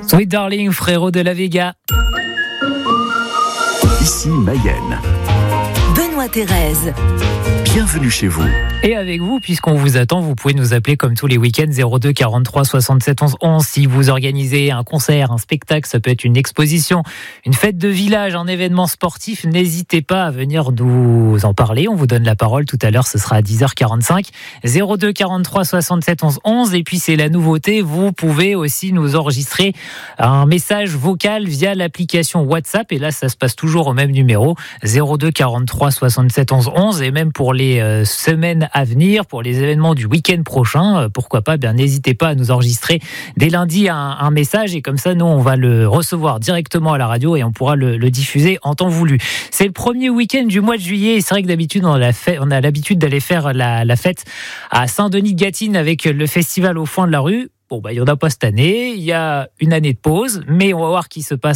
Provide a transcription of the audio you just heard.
Sweet Darling, Frérot de la Vega. Ici Mayenne. Benoît Thérèse. Bienvenue chez vous. Et avec vous, puisqu'on vous attend, vous pouvez nous appeler comme tous les week-ends 02 43 67 11 11. Si vous organisez un concert, un spectacle, ça peut être une exposition, une fête de village, un événement sportif, n'hésitez pas à venir nous en parler. On vous donne la parole tout à l'heure, ce sera à 10h45. 02 43 67 11 11. Et puis c'est la nouveauté, vous pouvez aussi nous enregistrer un message vocal via l'application WhatsApp. Et là, ça se passe toujours au même numéro, 02 43 67 11 11. Et même pour les semaines à venir, pour les événements du week-end prochain, pourquoi pas, n'hésitez pas à nous enregistrer dès lundi un message, et comme ça nous on va le recevoir directement à la radio et on pourra le diffuser en temps voulu. C'est le premier week-end du mois de juillet et c'est vrai que d'habitude on a l'habitude d'aller faire la fête à Saint-Denis-de-Gâtine avec le festival au foin de la rue. Bon, il n'y en a pas cette année, il y a une année de pause, mais on va voir qui se passe